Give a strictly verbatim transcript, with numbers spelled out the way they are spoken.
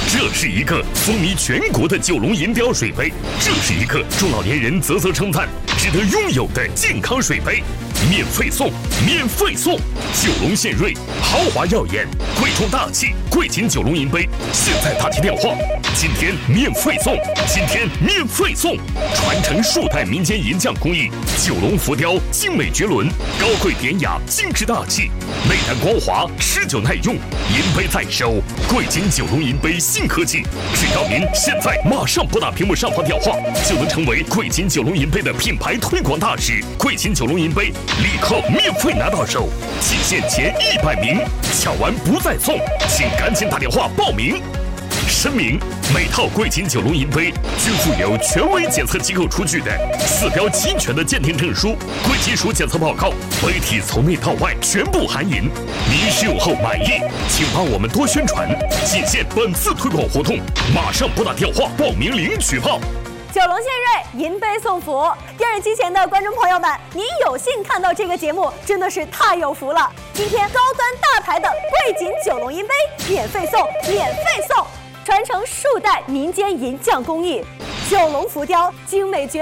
这是一个风靡全国的九龙银雕水杯，这是一个中老年人啧啧称赞、值得拥有的健康水杯。免费送，免费送！九龙献瑞，豪华耀眼，贵重大气，贵金九龙银杯，现在打起电话，今天免费送，今天免费送！传承数代民间银匠工艺，九龙浮雕精美绝伦，高贵典雅，精致大气，内弹光滑，持久耐用，银杯在手，贵金九龙银杯新科技，只要您现在马上拨打屏幕上方电话，就能成为贵金九龙银杯的品牌推广大使。贵金九龙银杯立刻免费拿到手，仅限前一百名，抢完不再送，请赶紧打电话报名。声明：每套贵金九龙银杯均附有权威检测机构出具的四标齐全的鉴定证书、贵金属检测报告，杯体从内到外全部含银。您使用后满意，请帮我们多宣传。仅限本次推广活动，马上拨打电话报名领取号。 九龙献瑞，银杯送福。电视机前的观众朋友们，您有幸看到这个节目，真的是太有福了。今天高端大牌的贵金九龙银杯免费送，免费送！传承数代民间银匠工艺，九龙浮雕精美绝